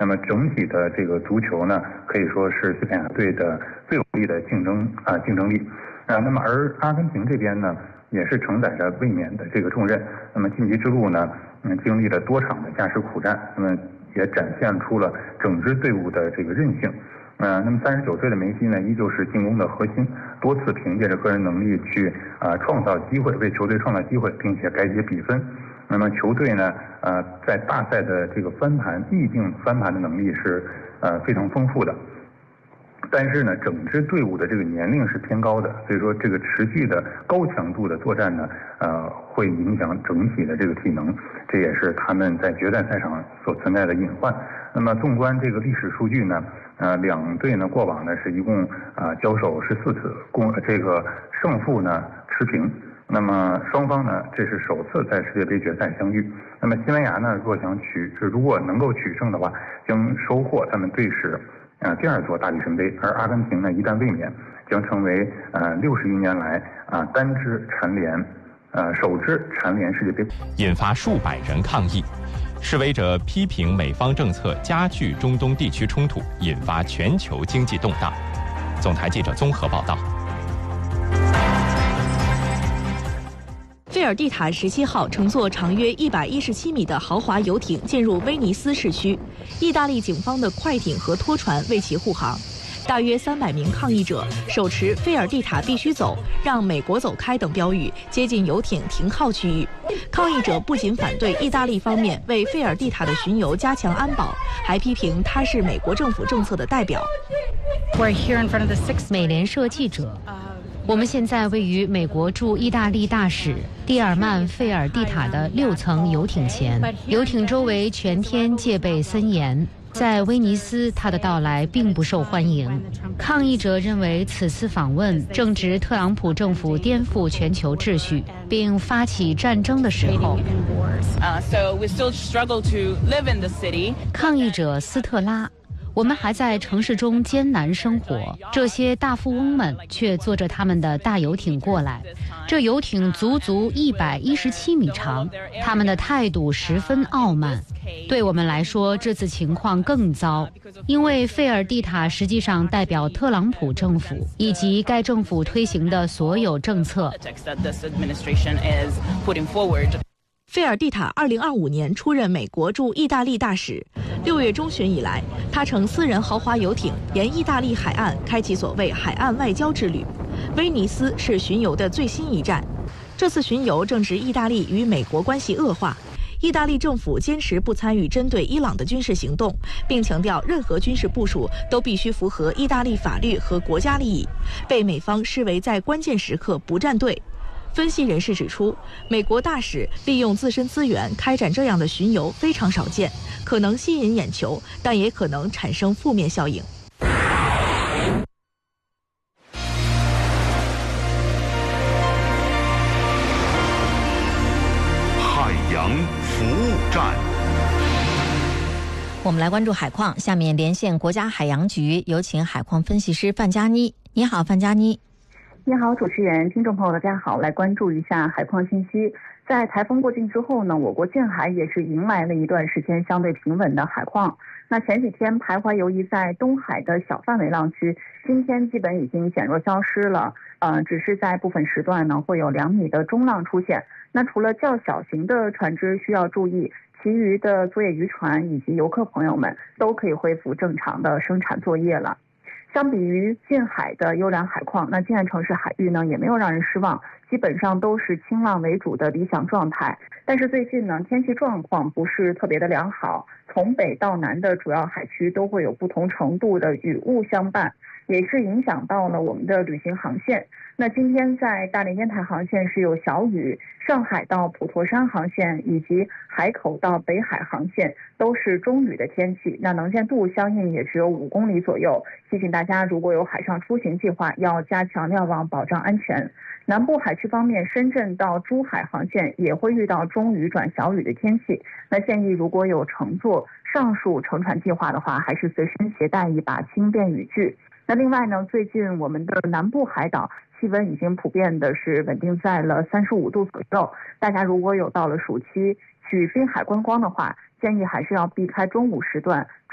那么整体的这个足球呢，可以说是西班牙队的最有力的竞争力。那么而阿根廷这边呢，也是承载着卫冕的这个重任。那么晋级之路呢，经历了多场的加时苦战，那么也展现出了整支队伍的这个韧性。那么39岁的梅西呢，依旧是进攻的核心，多次凭借着个人能力去创造机会，为球队创造机会，并且改写比分。那么球队呢，在大赛的这个逆境翻盘的能力是非常丰富的。但是呢，整支队伍的这个年龄是偏高的，所以说这个持续的高强度的作战呢，会影响整体的这个体能，这也是他们在决赛赛场所存在的隐患。那么纵观这个历史数据呢，两队呢过往呢是一共交手14次，这个胜负呢持平。那么双方呢，这是首次在世界杯决赛相遇。那么西班牙呢，如果能够取胜的话，将收获他们队史第2座大力神杯，而阿根廷呢，一旦卫冕，将成为61年来首支蝉联世界杯， 引发数百人抗议。示威者批评美方政策加剧中东地区冲突，引发全球经济动荡。总台记者综合报道。 菲尔蒂塔17号乘坐长约117米的豪华游艇进入威尼斯市区，意大利警方的快艇和拖船为其护航。大约300名抗议者手持菲尔蒂塔必须走、让美国走开等标语接近游艇停靠区域。抗议者不仅反对意大利方面为菲尔蒂塔的巡游加强安保，还批评他是美国政府政策的代表。 美联社记者，我们现在位于美国驻意大利大使蒂尔曼·费尔蒂塔的6层游艇前，游艇周围全天戒备森严。在威尼斯，他的到来并不受欢迎。抗议者认为此次访问正值特朗普政府颠覆全球秩序并发起战争的时候。抗议者斯特拉，我们还在城市中艰难生活，这些大富翁们却坐着他们的大游艇过来。这游艇足足117米长，他们的态度十分傲慢。对我们来说，这次情况更糟，因为费尔蒂塔实际上代表特朗普政府以及该政府推行的所有政策。 费尔蒂塔2025年出任美国驻意大利大使。6月中旬以来，他乘私人豪华游艇沿意大利海岸开启所谓海岸外交之旅。威尼斯是巡游的最新一站。这次巡游正值意大利与美国关系恶化。意大利政府坚持不参与针对伊朗的军事行动，并强调任何军事部署都必须符合意大利法律和国家利益，被美方视为在关键时刻不站队。分析人士指出，美国大使利用自身资源开展这样的巡游非常少见，可能吸引眼球，但也可能产生负面效应。 海洋服务站， 我们来关注海况。下面连线国家海洋局，有请海况分析师范佳妮。你好，范佳妮。 你好，主持人，听众朋友，大家好，来关注一下海况信息。在台风过境之后呢，我国近海也是迎来了一段时间相对平稳的海况。那前几天徘徊游移在东海的小范围浪区，今天基本已经减弱消失了。只是在部分时段呢，会有2米的中浪出现。那除了较小型的船只需要注意，其余的作业渔船以及游客朋友们都可以恢复正常的生产作业了。相比于近海的优良海况，那静安城市海域呢也没有让人失望，基本上都是轻浪为主的理想状态。但是最近呢，天气状况不是特别的良好，从北到南的主要海区都会有不同程度的雨雾相伴，也是影响到了我们的旅行航线。那今天在大连烟台航线是有小雨，上海到普陀山航线以及海口到北海航线都是中雨的天气，那能见度相应也只有5公里左右。提醒大家，如果有海上出行计划，要加强瞭望，保障安全。南部海区方面，深圳到珠海航线也会遇到中雨转小雨的天气，那建议如果有乘坐上述乘船计划的话，还是随身携带一把轻便雨具。那另外呢，最近我们的南部海岛气温已经普遍的是稳定在了35度左右，大家如果有到了暑期去滨海观光的话，建议还是要避开中午时段